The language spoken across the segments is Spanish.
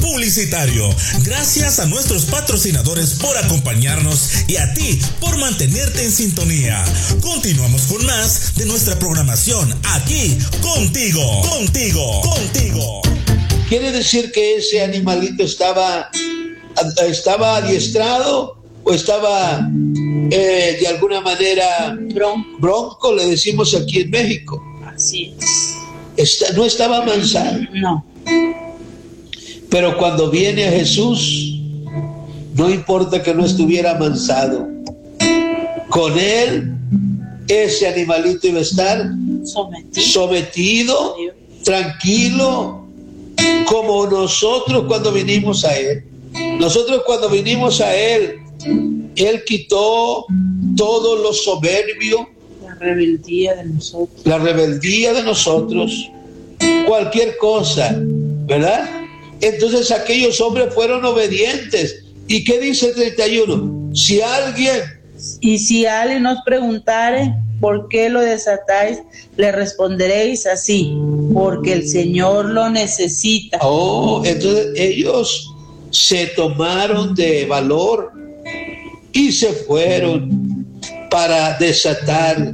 publicitario. Gracias a nuestros patrocinadores por acompañarnos y a ti por mantenerte en sintonía. Continuamos con más de nuestra programación aquí contigo. ¿Quiere decir que ese animalito estaba adiestrado o estaba de alguna manera bronco, le decimos aquí en México? Así es. No estaba amansado. No. Pero cuando viene a Jesús, no importa que no estuviera amansado. Con él, ese animalito iba a estar sometido, tranquilo, como nosotros cuando vinimos a él. Nosotros cuando vinimos a él, él quitó todo lo soberbio, la rebeldía de nosotros, cualquier cosa, ¿verdad? Entonces aquellos hombres fueron obedientes. ¿Y qué dice el 31? Si alguien nos preguntare por qué lo desatáis, le responderéis así: porque el Señor lo necesita. Entonces ellos se tomaron de valor y se fueron para desatar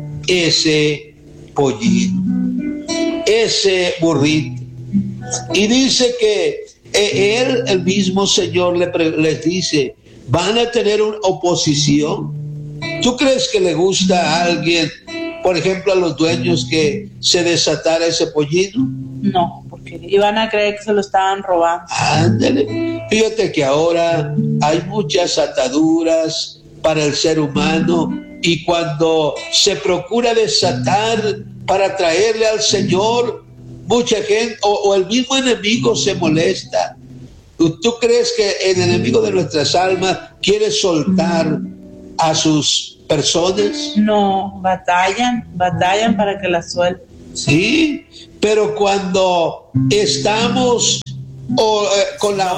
ese pollino, ese burrito. Y dice que el mismo Señor les dice: van a tener una oposición. ¿Tú crees que le gusta a alguien, por ejemplo a los dueños, que se desatara ese pollino? No, porque iban a creer que se lo estaban robando. Ándale. Fíjate que ahora hay muchas ataduras para el ser humano, y cuando se procura desatar para traerle al Señor, mucha gente o el mismo enemigo se molesta. ¿Tú crees que el enemigo de nuestras almas quiere soltar a sus personas? No, batallan para que la suelten. Sí, pero cuando estamos con la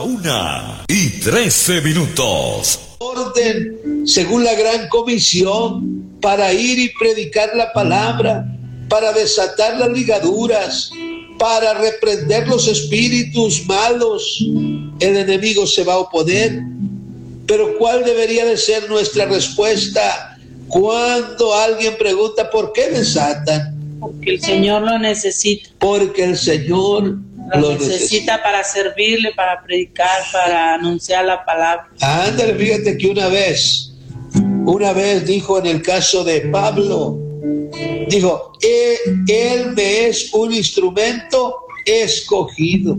1:13 orden, según la gran comisión, para ir y predicar la palabra, para desatar las ligaduras, para reprender los espíritus malos, el enemigo se va a oponer. Pero ¿cuál debería de ser nuestra respuesta cuando alguien pregunta por qué desatan? Porque el Señor lo necesita. Porque el Señor lo necesita para servirle, para predicar, para anunciar la palabra. Ándale, fíjate que una vez dijo en el caso de Pablo, dijo: él me es un instrumento escogido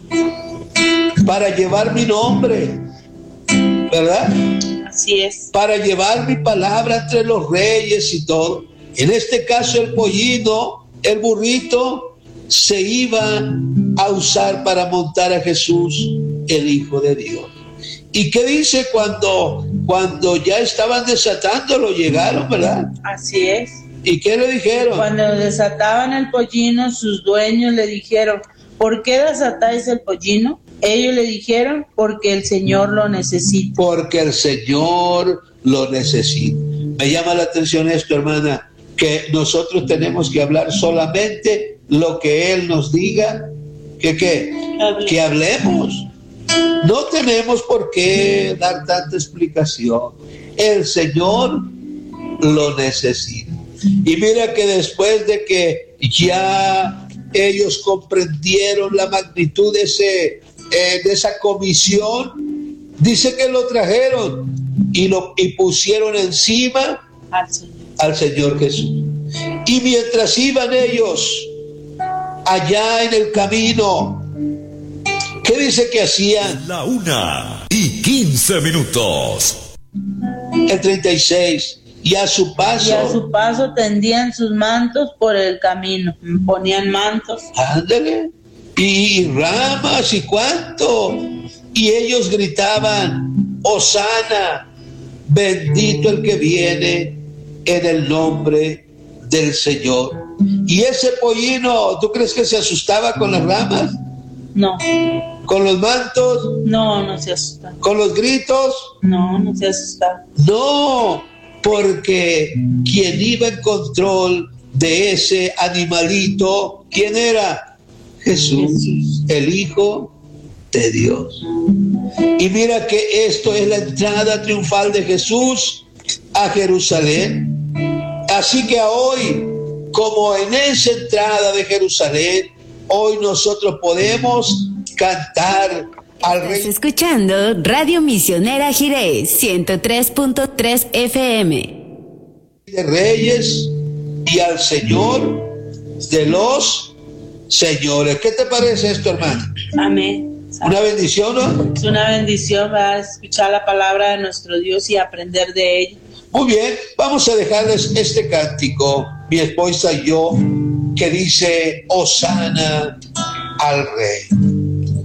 para llevar mi nombre, ¿verdad? Así es. Para llevar mi palabra entre los reyes y todo. En este caso el pollino, el burrito, se iba a usar para montar a Jesús, el Hijo de Dios. ¿Y qué dice cuando ya estaban desatándolo? Llegaron, ¿verdad? Así es. ¿Y qué le dijeron? Cuando desataban el pollino, sus dueños le dijeron: ¿por qué desatáis el pollino? Ellos le dijeron: porque el Señor lo necesita. Porque el Señor lo necesita. Me llama la atención esto, hermana, que nosotros tenemos que hablar solamente lo que Él nos diga que hablemos. No tenemos por qué dar tanta explicación. El Señor lo necesita. Y mira que después de que ya ellos comprendieron la magnitud de esa comisión, dice que lo trajeron y pusieron encima al Señor Jesús. Y mientras iban ellos allá en el camino, ¿qué dice que hacían? La 1:15. El 36. Y a su paso tendían sus mantos por el camino. Ponían mantos. Ándale. Y ramas y cuánto. Y ellos gritaban: Hosana, bendito el que viene en el nombre del Señor. Y ese pollino, ¿tú crees que se asustaba con las ramas? No. ¿Con los mantos? No, no se asustaba. ¿Con los gritos? No, no se asustaba. No, porque quien iba en control de ese animalito, ¿quién era? Jesús, el Hijo de Dios. Y mira que esto es la entrada triunfal de Jesús a Jerusalén. Así que hoy, como en esa entrada de Jerusalén, hoy nosotros podemos cantar al Rey. Estás escuchando Radio Misionera Jiré 103.3 FM. De Reyes y al Señor de los señores. ¿Qué te parece esto, hermano? Amén. ¿Una bendición, no? Es una bendición, va a escuchar la palabra de nuestro Dios y aprender de ella. Muy bien, vamos a dejarles este cántico, mi esposa y yo, que dice: Hosana al Rey.